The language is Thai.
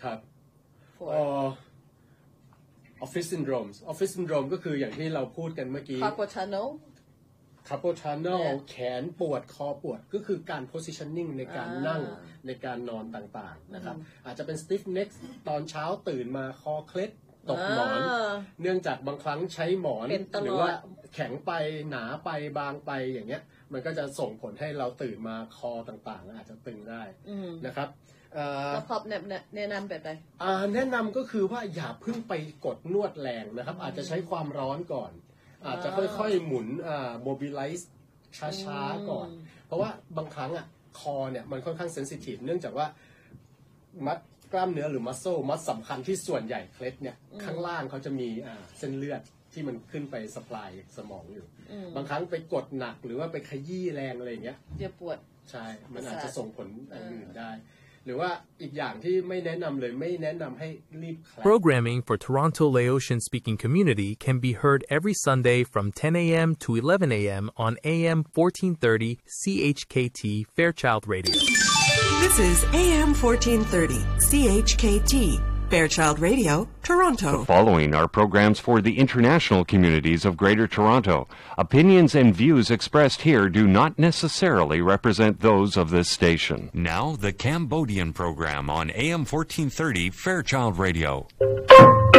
ครับ for ออฟฟิศซินโดรมก็คืออย่างที่เราพูดกันเมื่อกี้ carpal tunnel carpal tunnel แขนปวดคอปวดก็คือการ positioning ในการนั่งในการนอนต่างๆนะครับอาจจะเป็น stiff neck ตอนเช้าตื่นมาคอเคล็ดตกหมอนเนื่องจากบางครั้งใช้หมอนหรือว่าแข็งไปหนาไปบางไปอย่างเงี้ยมันก็จะส่งผลให้เราตื่นมาคอต่างๆอาจจะตึงได้นะครับแล้วพอแนะนำแบบไหนแนะนำก็คือว่าอย่าเพิ่งไปกดนวดแรงนะครับอาจจะใช้ความร้อนก่อนอาจจะค่อยๆหมุนmobilize ช้าๆก่อนเพราะว่าบางครั้งคอเนี่ยมันค่อนข้างเซนซิทีฟเนื่องจากว่ามัดกล้ามเนื้อหรือมัดสำคัญที่ส่วนใหญ่เคล็ดเนี่ยข้างล่างเขาจะมีเส้นเลือดที่มันขึ้นไปสปายสมองอยู่บางครั้งไปกดหนักหรือว่าไปขยี้แรงอะไรอย่างเงี้ยเดี๋ยวปวดใช่มันอาจจะส่งผลอื่นได้หรือว่าอีกอย่างที่ไม่แนะนำเลยไม่แนะนำให้รีบคลาย Programming for Toronto Laotian speaking community can be heard every Sunday from 10 a.m. to 11 a.m. on AM 1430 CHKT Fairchild Radio. This is AM 1430 CHKT Fairchild Radio, Toronto. The following are programs for the international communities of Greater Toronto. Opinions and views expressed here do not necessarily represent those of this station. Now, the Cambodian program on AM 1430 Fairchild Radio.